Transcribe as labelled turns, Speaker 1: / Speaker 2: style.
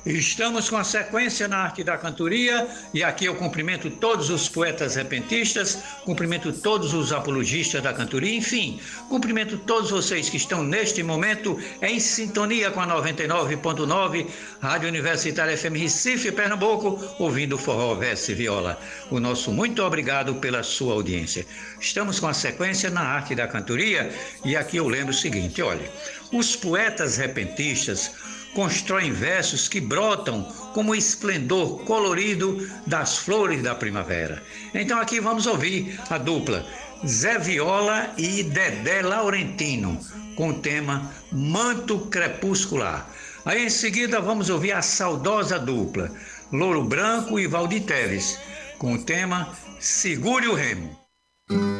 Speaker 1: Estamos com a sequência na arte da cantoria e aqui eu cumprimento todos os poetas repentistas, cumprimento todos os apologistas da cantoria, enfim, cumprimento todos vocês que estão neste momento em sintonia com a 99.9 Rádio Universitária FM Recife, Pernambuco, ouvindo forró, verso e viola. O nosso muito obrigado pela sua audiência. Estamos com a sequência na arte da cantoria e aqui eu lembro o seguinte, olha, os poetas repentistas constroem versos que brotam como o esplendor colorido das flores da primavera. Então aqui vamos ouvir a dupla Zé Viola e Dedé Laurentino com o tema Manto Crepuscular. Aí em seguida vamos ouvir a saudosa dupla Louro Branco e Valdir Teles com o tema Segure o Remo.